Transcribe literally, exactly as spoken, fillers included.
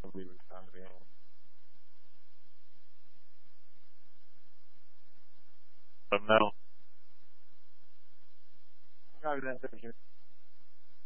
believe it's time to be home. But no. Copy that,